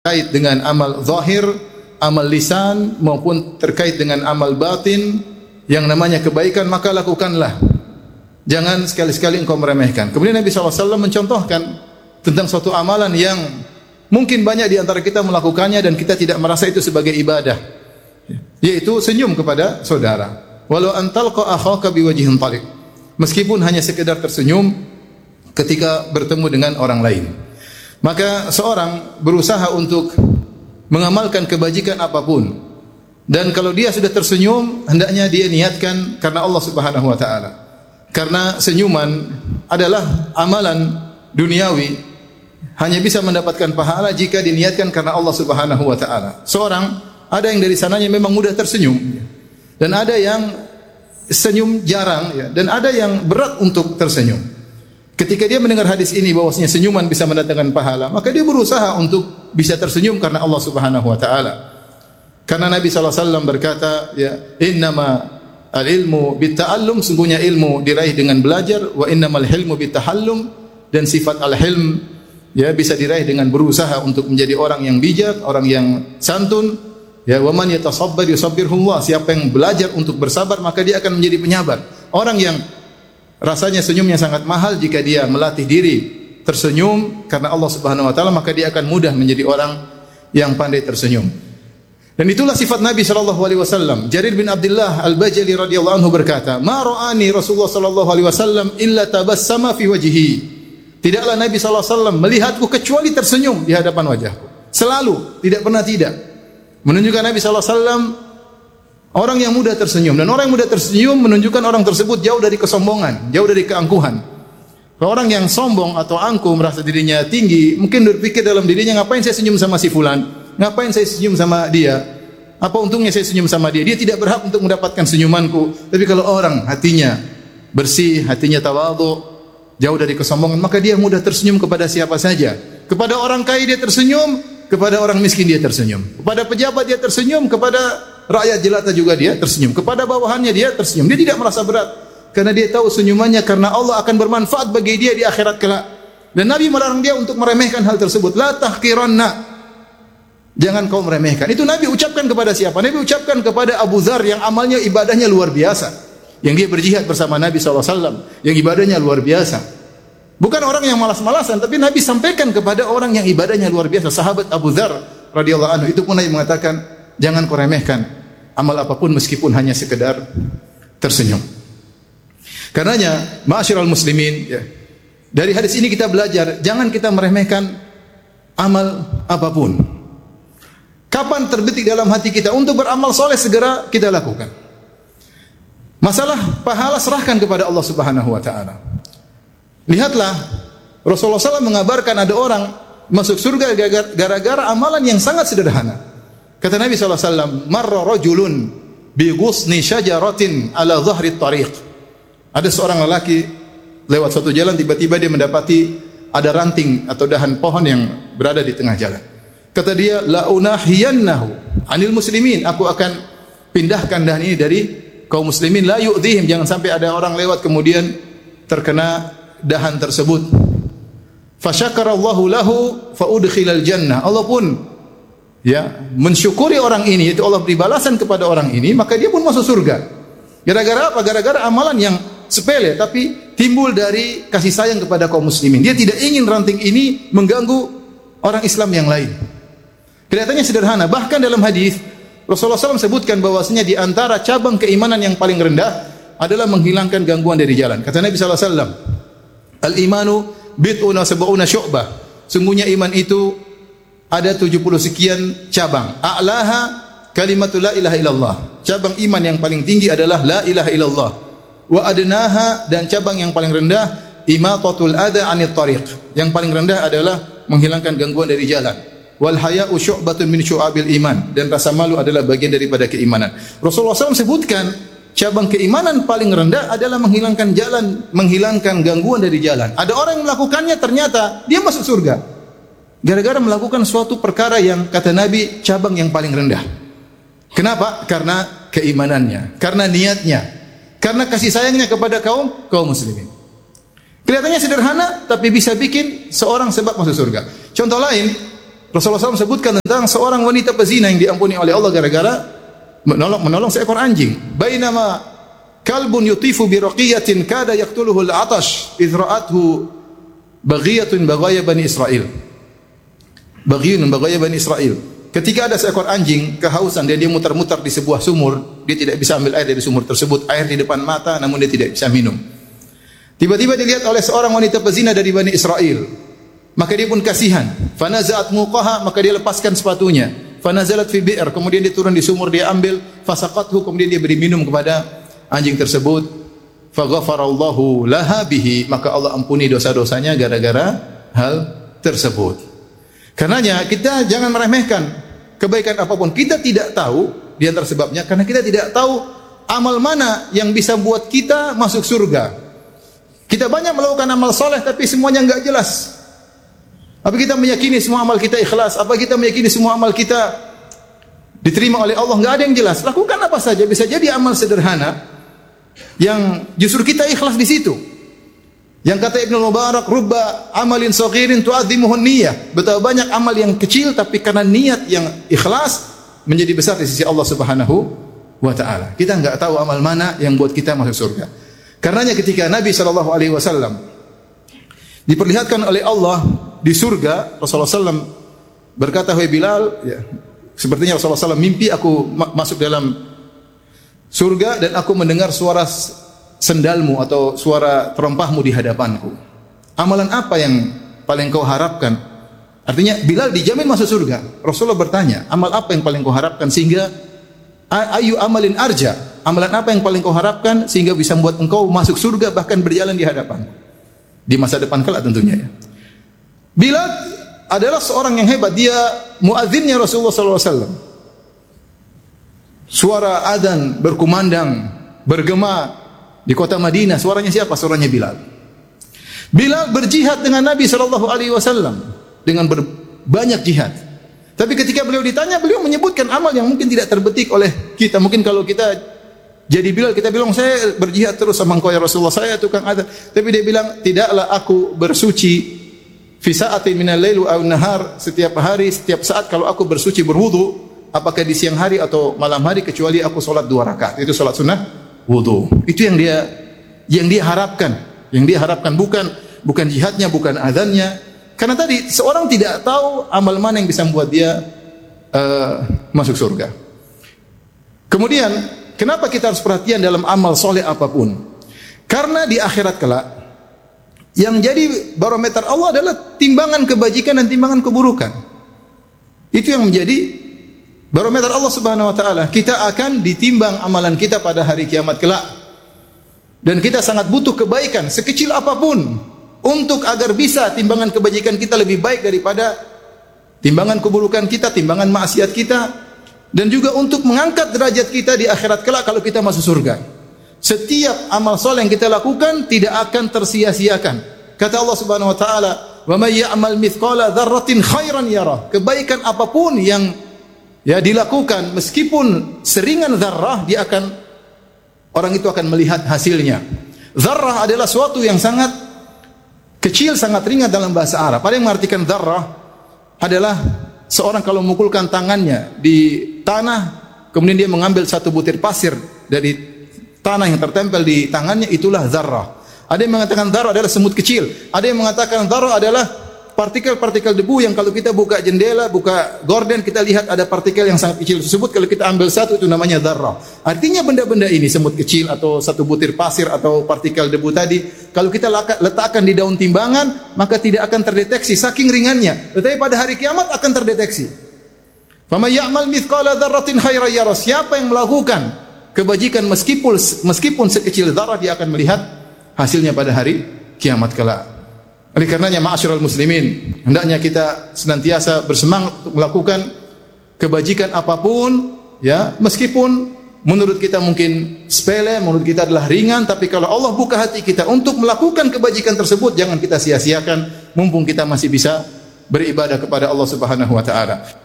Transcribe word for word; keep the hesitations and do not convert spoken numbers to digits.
terkait dengan amal zahir, amal lisan maupun terkait dengan amal batin yang namanya kebaikan, maka lakukanlah. Jangan sekali-sekali engkau meremehkan. Kemudian Nabi shallallahu alaihi wasallam mencontohkan tentang suatu amalan yang mungkin banyak di antara kita melakukannya dan kita tidak merasa itu sebagai ibadah, yaitu senyum kepada saudara. Walau antalqa akhaka biwajhin taliq. Meskipun hanya sekedar tersenyum ketika bertemu dengan orang lain. Maka seorang berusaha untuk mengamalkan kebajikan apapun, dan kalau dia sudah tersenyum, hendaknya dia niatkan karena Allah Subhanahu wa taala. Karena senyuman adalah amalan duniawi, hanya bisa mendapatkan pahala jika diniatkan karena Allah Subhanahu wa taala. Seorang ada yang dari sananya memang mudah tersenyum, dan ada yang senyum jarang, ya, dan ada yang berat untuk tersenyum. Ketika dia mendengar hadis ini bahwasanya senyuman bisa mendatangkan pahala, maka dia berusaha untuk bisa tersenyum karena Allah Subhanahu wa taala. Karena Nabi sallallahu alaihi wasallam berkata, ya, innama al-ilmu bitta'allum, sungguhnya ilmu diraih dengan belajar, wa innamal hilmu bittahallum, dan sifat al-hilm ya bisa diraih dengan berusaha untuk menjadi orang yang bijak, orang yang santun. Ya, wa man yatasabbar yusabbirhullah, siapa yang belajar untuk bersabar maka dia akan menjadi penyabar. Orang yang rasanya senyumnya sangat mahal, jika dia melatih diri tersenyum karena Allah Subhanahu wa taala, maka dia akan mudah menjadi orang yang pandai tersenyum. Dan itulah sifat Nabi sallallahu alaihi wasallam. Jarir bin Abdullah Al-Bajali radhiyallahu anhu berkata, "Ma ra'ani Rasulullah sallallahu alaihi wasallam illa tabassama fi wajhihi." Tidaklah Nabi sallallahu alaihi wasallam melihatku kecuali tersenyum di hadapan wajahku. Selalu, tidak pernah tidak. Menunjukkan Nabi sallallahu alaihi wasallam orang yang mudah tersenyum, dan orang yang mudah tersenyum menunjukkan orang tersebut jauh dari kesombongan, jauh dari keangkuhan. Orang yang sombong atau angkuh merasa dirinya tinggi, mungkin berpikir dalam dirinya, ngapain saya senyum sama si fulan? Ngapain saya senyum sama dia? Apa untungnya saya senyum sama dia? Dia tidak berhak untuk mendapatkan senyumanku. Tapi kalau orang hatinya bersih, hatinya tawadhu, jauh dari kesombongan, maka dia mudah tersenyum kepada siapa saja. Kepada orang kaya dia tersenyum, kepada orang miskin dia tersenyum. Kepada pejabat dia tersenyum, kepada rakyat jelata juga dia tersenyum. Kepada bawahannya dia tersenyum. Dia tidak merasa berat, karena dia tahu senyumannya karena Allah akan bermanfaat bagi dia di akhirat kelak. Dan Nabi melarang dia untuk meremehkan hal tersebut. La tahqiranna. Jangan kau meremehkan. Itu Nabi ucapkan kepada siapa? Nabi ucapkan kepada Abu Dzar yang amalnya ibadahnya luar biasa, yang dia berjihad bersama Nabi sallallahu alaihi wasallam, yang ibadahnya luar biasa. Bukan orang yang malas-malasan, tapi Nabi sampaikan kepada orang yang ibadahnya luar biasa, sahabat Abu Dzar radhiyallahu anhu. Itu pun Nabi mengatakan, jangan kau remehkan amal apapun meskipun hanya sekedar tersenyum. Karenanya, ma'asyiral muslimin, ya, dari hadis ini kita belajar, jangan kita meremehkan amal apapun. Kapan terbetik dalam hati kita untuk beramal soleh, segera kita lakukan. Masalah pahala serahkan kepada Allah Subhanahu wa taala. Lihatlah, Rasulullah shallallahu alaihi wasallam mengabarkan ada orang masuk surga gara-gara amalan yang sangat sederhana. Kata Nabi sallallahu alaihi wasallam, "Marra rajulun bi ghusni syajaratin ala dhahri tariq." Ada seorang lelaki lewat suatu jalan, tiba-tiba dia mendapati ada ranting atau dahan pohon yang berada di tengah jalan. Kata dia, "La unahiyannahu anil muslimin." Aku akan pindahkan dahan ini dari kaum muslimin, la yu'dhihim, jangan sampai ada orang lewat kemudian terkena dahan tersebut. Fasyakarallahu lahu fa udkhilal jannah. Allah pun ya mensyukuri orang ini, yaitu Allah beri balasan kepada orang ini, maka dia pun masuk surga. Gara-gara apa? Gara-gara amalan yang sepele tapi timbul dari kasih sayang kepada kaum muslimin. Dia tidak ingin ranting ini mengganggu orang Islam yang lain. Kelihatannya sederhana. Bahkan dalam hadis Rasulullah shallallahu alaihi wasallam sebutkan bahwasanya di antara cabang keimanan yang paling rendah adalah menghilangkan gangguan dari jalan. Kata Nabi sallallahu alaihi wasallam, "Al-imanu bid'un wa sab'una syu'bah." Sungguhnya iman itu ada tujuh puluh sekian cabang. A'laha kalimatul la ilaha illallah. Cabang iman yang paling tinggi adalah la ilaha illallah. Wa adnaha, dan cabang yang paling rendah imatatul adha 'anit thariq. Yang paling rendah adalah menghilangkan gangguan dari jalan. Wal haya'u syu'batun min syu'abil iman, dan rasa malu adalah bagian daripada keimanan. Rasulullah shallallahu alaihi wasallam sebutkan cabang keimanan paling rendah adalah menghilangkan jalan, menghilangkan gangguan dari jalan. Ada orang yang melakukannya, ternyata dia masuk surga gara-gara melakukan suatu perkara yang kata Nabi cabang yang paling rendah. Kenapa? Karena keimanannya, karena niatnya, karena kasih sayangnya kepada kaum kaum muslimin. Kelihatannya sederhana, tapi bisa bikin seorang sebab masuk surga. Contoh lain, Rasulullah shallallahu alaihi wasallam sebutkan tentang seorang wanita pezina yang diampuni oleh Allah gara-gara menolong menolong seekor anjing. Bainama kalbun yutifu bi raqiyatin kada yaqtuluhu al-'atash idh ra'athu baghiyatun baghaya bani Israil. Baghiyun baghaya bani Israil. Ketika ada seekor anjing kehausan dan dia mutar-mutar di sebuah sumur, dia tidak bisa ambil air dari sumur tersebut, air di depan mata namun dia tidak bisa minum. Tiba-tiba dilihat oleh seorang wanita pezina dari Bani Israel. Maka dia pun kasihan. Fanaza'at muqaha, maka dia lepaskan sepatunya. Fanazalat fi bi'r, kemudian dia turun di sumur, dia ambil, fasaqathu, kemudian dia beri minum kepada anjing tersebut. Faghafarallahu laha bihi, maka Allah ampuni dosa-dosanya gara-gara hal tersebut. Karenanya kita jangan meremehkan kebaikan apapun. Kita tidak tahu di antara sebabnya karena kita tidak tahu amal mana yang bisa buat kita masuk surga. Kita banyak melakukan amal soleh tapi semuanya enggak jelas. Apa kita meyakini semua amal kita ikhlas? Apa kita meyakini semua amal kita diterima oleh Allah? Enggak ada yang jelas. Lakukan apa saja, bisa jadi amal sederhana yang justru kita ikhlas di situ. Yang kata Ibnu Mubarak, rubba amalin saghirin tu'azzimuhun niyyah. Betapa banyak amal yang kecil tapi karena niat yang ikhlas menjadi besar di sisi Allah Subhanahu wa taala. Kita enggak tahu amal mana yang buat kita masuk surga. Karenanya ketika Nabi sallallahu alaihi wasallam diperlihatkan oleh Allah di surga, Rasulullah sallallahu alaihi wasallam berkata, "Wahai Bilal, ya, sepertinya Rasulullah sallallahu alaihi wasallam mimpi aku ma- masuk dalam surga dan aku mendengar suara sendalmu atau suara terompahmu di hadapanku. Amalan apa yang paling kau harapkan?" Artinya Bilal dijamin masuk surga. Rasulullah bertanya, amal apa yang paling kau harapkan sehingga ayu amalin arja? Amalan apa yang paling kau harapkan sehingga bisa membuat engkau masuk surga bahkan berjalan di hadapan di masa depan kelak tentunya ya. Bilal adalah seorang yang hebat, dia muadzinnya Rasulullah sallallahu alaihi wasallam. Suara adzan berkumandang, bergema di kota Madinah. Suaranya siapa? Suaranya Bilal. Bilal berjihad dengan Nabi sallallahu alaihi wasallam dengan banyak jihad. Tapi ketika beliau ditanya, beliau menyebutkan amal yang mungkin tidak terbetik oleh kita. Mungkin kalau kita jadi Bilal, kita bilang saya berjihad terus sama engkau ya Rasulullah, saya tukang adzan. Tapi dia bilang, tidaklah aku bersuci fi sa'atin minal lail aw nahar, setiap hari, setiap saat kalau aku bersuci berwudu, apakah di siang hari atau malam hari, kecuali aku salat dua rakaat. Itu salat sunnah wudu. Itu yang dia yang dia harapkan. Yang dia harapkan bukan bukan jihadnya, bukan adzannya. Karena tadi seorang tidak tahu amal mana yang bisa membuat dia uh, masuk surga. Kemudian kenapa kita harus perhatian dalam amal soleh apapun? Karena di akhirat kelak yang jadi barometer Allah adalah timbangan kebajikan dan timbangan keburukan. Itu yang menjadi barometer Allah Subhanahu wa taala. Kita akan ditimbang amalan kita pada hari kiamat kelak. Dan kita sangat butuh kebaikan sekecil apapun untuk agar bisa timbangan kebajikan kita lebih baik daripada timbangan keburukan kita, timbangan maksiat kita, dan juga untuk mengangkat derajat kita di akhirat kelak kalau kita masuk surga. Setiap amal soleh yang kita lakukan tidak akan tersia-siakan. Kata Allah Subhanahu wa taala, "Wa may ya'mal mithqala dzarratin khairan yarah." Kebaikan apapun yang ya dilakukan meskipun seringan zarrah, dia akan orang itu akan melihat hasilnya. Zarrah adalah suatu yang sangat kecil, sangat ringan dalam bahasa Arab. Ada yang mengartikan dzarrah adalah seorang kalau memukulkan tangannya di tanah, kemudian dia mengambil satu butir pasir dari tanah yang tertempel di tangannya, itulah dzarrah. Ada yang mengatakan dzarrah adalah semut kecil. Ada yang mengatakan dzarrah adalah partikel-partikel debu yang kalau kita buka jendela, buka gorden, kita lihat ada partikel yang sangat kecil tersebut. Kalau kita ambil satu, itu namanya dzarrah. Artinya benda-benda ini, semut kecil atau satu butir pasir atau partikel debu tadi, kalau kita letakkan di daun timbangan, maka tidak akan terdeteksi saking ringannya. Tetapi pada hari kiamat akan terdeteksi. Faman ya'mal mithqala dzarratin khairan yarah. Siapa yang melakukan kebajikan meskipun meskipun sekecil dzarrah, dia akan melihat hasilnya pada hari kiamat kelak. Oleh karenanya ma'asyiral muslimin, hendaknya kita senantiasa bersemangat untuk melakukan kebajikan apapun, ya, meskipun menurut kita mungkin sepele, menurut kita adalah ringan, tapi kalau Allah buka hati kita untuk melakukan kebajikan tersebut, jangan kita sia-siakan mumpung kita masih bisa beribadah kepada Allah Subhanahu wa taala.